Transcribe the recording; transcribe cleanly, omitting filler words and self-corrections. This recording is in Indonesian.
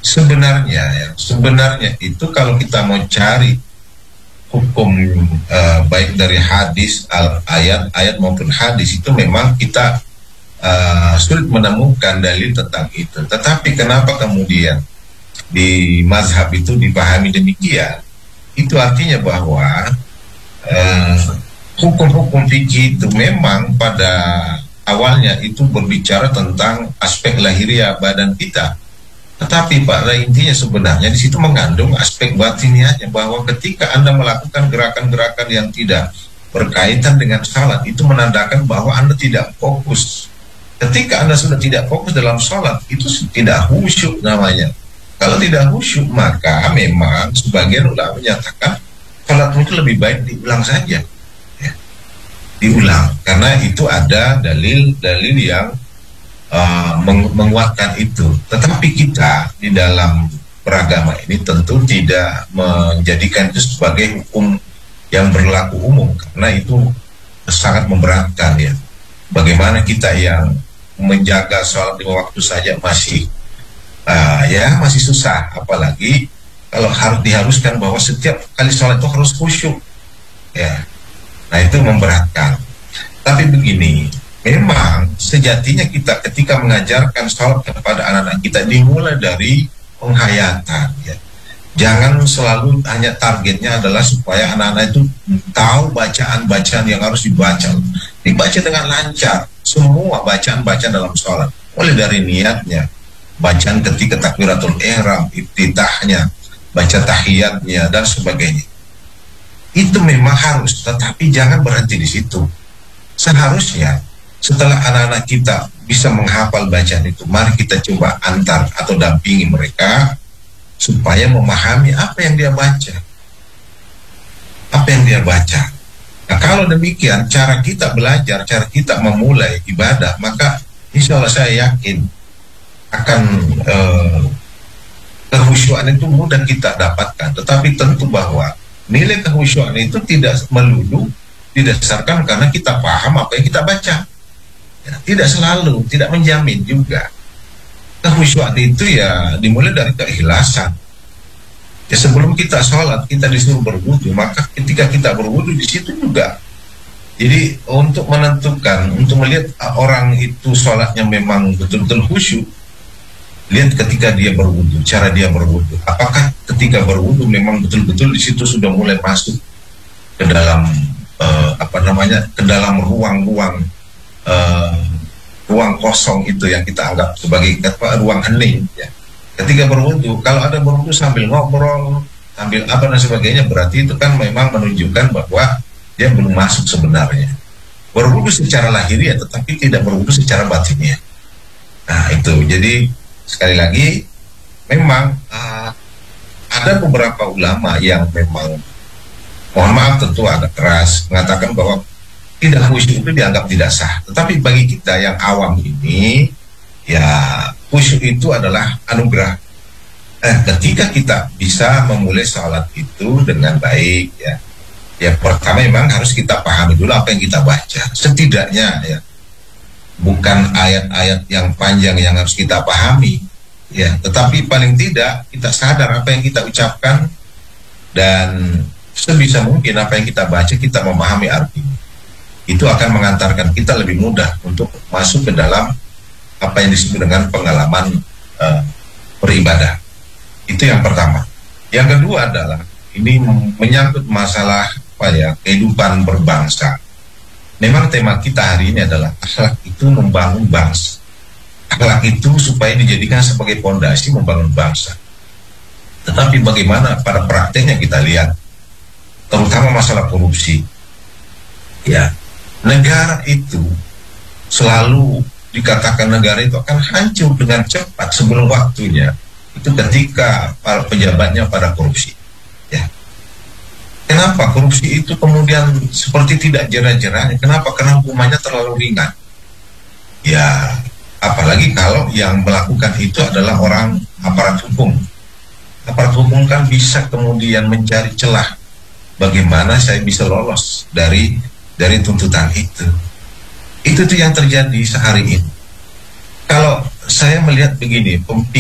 Sebenarnya itu kalau kita mau cari hukum, baik dari hadis, ayat maupun hadis, itu memang kita sulit menemukan dalil tentang itu. Tetapi kenapa kemudian di mazhab itu dipahami demikian? Itu artinya bahwa hukum-hukum fikih itu memang pada awalnya itu berbicara tentang aspek lahiriah badan kita. Tetapi pada intinya sebenarnya di situ mengandung aspek batiniahnya, bahwa ketika Anda melakukan gerakan-gerakan yang tidak berkaitan dengan salat, itu menandakan bahwa Anda tidak fokus. Ketika Anda sudah tidak fokus dalam salat, itu tidak khusyuk namanya. Kalau tidak khusyuk, maka memang sebagian ulama menyatakan salatmu itu lebih baik diulang saja, ya. Diulang, karena itu ada dalil-dalil yang menguatkan itu. Tetapi kita di dalam beragama ini tentu tidak menjadikan itu sebagai hukum yang berlaku umum, karena itu sangat memberatkan, ya. Bagaimana kita yang menjaga sholat 5 waktu saja masih masih susah, apalagi kalau harus diharuskan bahwa setiap kali sholat itu harus khusyuk, ya. Nah, itu memberatkan. Tapi begini, memang sejatinya kita ketika mengajarkan sholat kepada anak-anak kita dimulai dari penghayatan, ya. Jangan selalu hanya targetnya adalah supaya anak-anak itu tahu bacaan-bacaan yang harus dibaca dengan lancar. Semua bacaan-bacaan dalam sholat, mulai dari niatnya, bacaan ketika takbiratul ihram, iftitahnya, baca tahiyatnya, dan sebagainya. Itu memang harus, tetapi jangan berhenti di situ. Seharusnya setelah anak-anak kita bisa menghafal bacaan itu, mari kita coba antar atau dampingi mereka supaya memahami apa yang dia baca. Nah, kalau demikian cara kita belajar, cara kita memulai ibadah, maka insya Allah saya yakin akan kehusyuan itu mudah kita dapatkan. Tetapi tentu bahwa nilai kehusyuan itu tidak melulu didasarkan karena kita paham apa yang kita baca, ya. Tidak selalu, tidak menjamin juga. Kehusyuan itu ya dimulai dari keikhlasan. Ya, sebelum kita sholat kita disuruh berwudu, maka ketika kita berwudu di situ juga. Jadi untuk menentukan, untuk melihat orang itu sholatnya memang betul-betul khusyuk, lihat ketika dia berwudu, cara dia berwudu. Apakah ketika berwudu memang betul-betul di situ sudah mulai masuk ke dalam ke dalam ruang-ruang ruang kosong itu yang kita anggap sebagai ruang hening, ya. Ketika berwudu, kalau ada berwudu sambil ngobrol, sambil apa dan sebagainya, berarti itu kan memang menunjukkan bahwa dia belum masuk sebenarnya. Berwudu secara lahiriah, tetapi tidak berwudu secara batinnya. Nah, itu. Jadi sekali lagi, memang ada beberapa ulama yang memang, mohon maaf tentu agak keras, mengatakan bahwa tidak khusyuk itu dianggap tidak sah. Tetapi bagi kita yang awam ini, ya khusyuk itu adalah anugerah. Ketika kita bisa memulai sholat itu dengan baik, ya. Ya pertama memang harus kita pahami dulu apa yang kita baca. Setidaknya, ya, bukan ayat-ayat yang panjang yang harus kita pahami, ya. Tetapi paling tidak kita sadar apa yang kita ucapkan, dan sebisa mungkin apa yang kita baca kita memahami artinya. Itu akan mengantarkan kita lebih mudah untuk masuk ke dalam apa yang disebut dengan pengalaman beribadah. Itu yang pertama. Yang kedua adalah ini menyangkut masalah kehidupan berbangsa. Memang tema kita hari ini adalah akhlak itu membangun bangsa. Akhlak itu supaya dijadikan sebagai fondasi membangun bangsa. Tetapi bagaimana pada prakteknya kita lihat, terutama masalah korupsi, ya, negara itu selalu dikatakan negara itu akan hancur dengan cepat sebelum waktunya. Itu ketika para pejabatnya pada korupsi, ya. Kenapa korupsi itu kemudian seperti tidak jerah-jerahnya? Kenapa? Karena hukumannya terlalu ringan. Ya, apalagi kalau yang melakukan itu adalah orang aparat hukum. Aparat hukum kan bisa kemudian mencari celah bagaimana saya bisa lolos dari tuntutan itu. Itu tuh yang terjadi sehari ini. Kalau saya melihat begini,